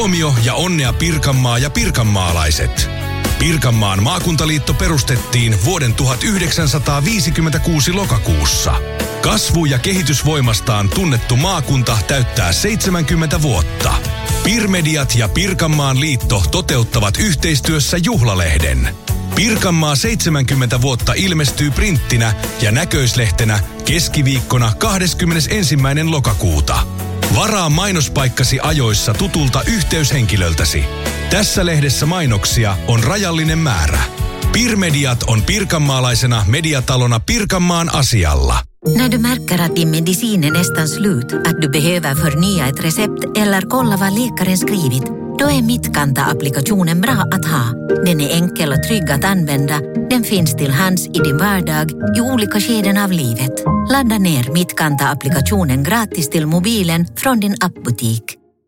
Huomio ja onnea Pirkanmaa ja pirkanmaalaiset. Pirkanmaan maakuntaliitto perustettiin vuoden 1956 lokakuussa. Kasvu- ja kehitysvoimastaan tunnettu maakunta täyttää 70 vuotta. Pirmediat ja Pirkanmaan liitto toteuttavat yhteistyössä juhlalehden. Pirkanmaa 70 vuotta ilmestyy printtinä ja näköislehtenä keskiviikkona 21. lokakuuta. Varaa mainospaikkasi ajoissa tutulta yhteyshenkilöltäsi. Tässä lehdessä mainoksia on rajallinen määrä. Pirmediat on pirkanmaalaisena mediatalona Pirkanmaan asialla. När du märker att din medicin är nästan slut, att du behöver förnya ett recept eller kolla vad läkaren skrivit, då är Mittkanta-applikationen bra att ha. Den är enkel och trygg att använda. Den finns till hands i din vardag i olika skeden av livet. Ladda ner Mittkanta-applikationen gratis till mobilen från din appbutik.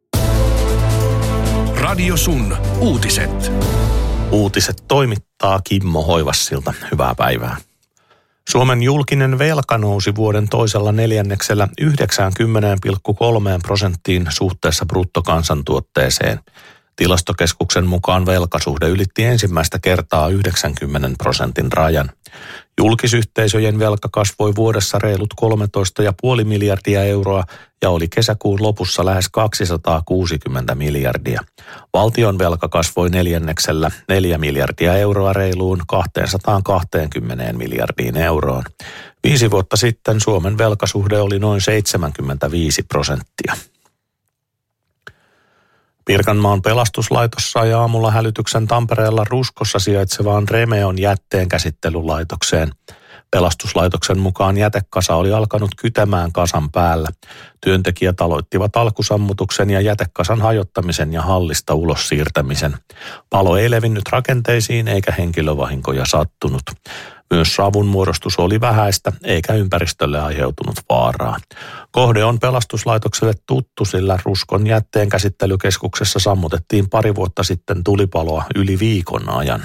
Radio Sun uutiset. Uutiset toimittaa Kimmo Hoivassilta. Hyvää päivää. Suomen julkinen velka nousi vuoden toisella neljänneksellä 90,3% suhteessa bruttokansantuotteeseen. Tilastokeskuksen mukaan velkasuhde ylitti ensimmäistä kertaa 90% rajan. Julkisyhteisöjen velka kasvoi vuodessa reilut 13,5 miljardia euroa ja oli kesäkuun lopussa lähes 260 miljardia. Valtion velka kasvoi neljänneksellä 4 miljardia euroa reiluun 220 miljardiin euroon. 5 vuotta sitten Suomen velkasuhde oli noin 75%. Pirkanmaan pelastuslaitos sai aamulla hälytyksen Tampereella Ruskossa sijaitsevaan Remeon jätteenkäsittelylaitokseen. Pelastuslaitoksen mukaan jätekasa oli alkanut kytemään kasan päällä. Työntekijät aloittivat alkusammutuksen ja jätekasan hajottamisen ja hallista ulos siirtämisen. Palo ei levinnyt rakenteisiin eikä henkilövahinkoja sattunut. Myös savun muodostus oli vähäistä eikä ympäristölle aiheutunut vaaraa. Kohde on pelastuslaitokselle tuttu, sillä Ruskon jätteenkäsittelykeskuksessa sammutettiin pari vuotta sitten tulipaloa yli viikon ajan.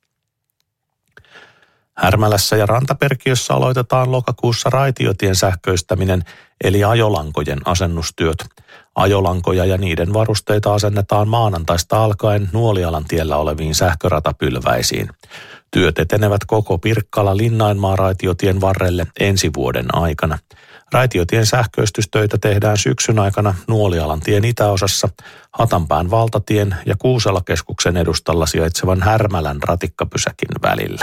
Härmälässä ja Rantaperkiössä aloitetaan lokakuussa raitiotien sähköistäminen eli ajolankojen asennustyöt. Ajolankoja ja niiden varusteita asennetaan maanantaista alkaen Nuolialan tiellä oleviin sähköratapylväisiin. Työt etenevät koko Pirkkala-Linnainmaa raitiotien varrelle ensi vuoden aikana. Raitiotien sähköistystöitä tehdään syksyn aikana Nuolialan tien itäosassa, Hatanpään valtatien ja Kuuselakeskuksen edustalla sijaitsevan Härmälän ratikkapysäkin välillä.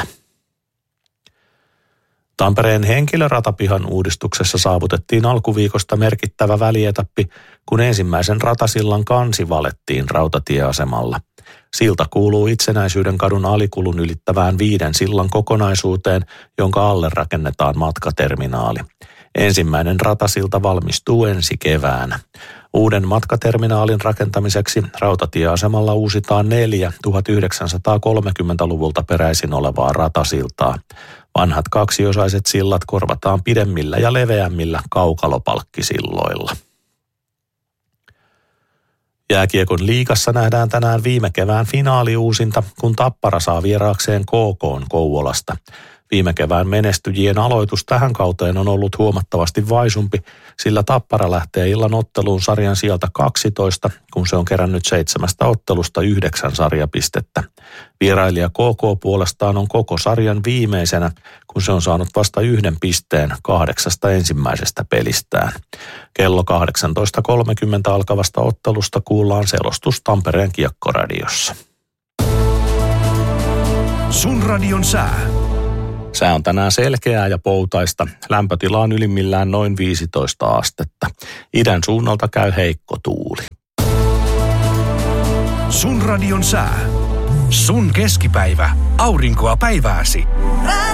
Tampereen henkilöratapihan uudistuksessa saavutettiin alkuviikosta merkittävä välietappi, kun ensimmäisen ratasillan kansi valettiin rautatieasemalla. Silta kuuluu Itsenäisyyden kadun alikulun ylittävään 5 sillan kokonaisuuteen, jonka alle rakennetaan matkaterminaali. Ensimmäinen ratasilta valmistuu ensi keväänä. Uuden matkaterminaalin rakentamiseksi rautatieasemalla uusitaan 4 1930-luvulta peräisin olevaa ratasiltaa. Vanhat kaksiosaiset sillat korvataan pidemmillä ja leveämmillä kaukalopalkkisilloilla. Jääkiekon liigassa nähdään tänään viime kevään finaaliuusinta, kun Tappara saa vieraakseen KK:n Kouvolasta. Viime kevään menestyjien aloitus tähän kauteen on ollut huomattavasti vaisumpi, sillä Tappara lähtee illan otteluun sarjan sieltä 12, kun se on kerännyt 7 ottelusta 9 sarjapistettä. Vierailija KK puolestaan on koko sarjan viimeisenä, kun se on saanut vasta 1 pisteen 8 ensimmäisestä pelistään. Kello 18.30 alkavasta ottelusta kuullaan selostus Tampereen Kiekkoradiossa. Sun radion sää. Sää on tänään selkeää ja poutaista. Lämpötila on ylimmillään noin 15 astetta. Idän suunnalta käy heikko tuuli. Sun radion sää. Sun keskipäivä. Aurinkoa päivääsi.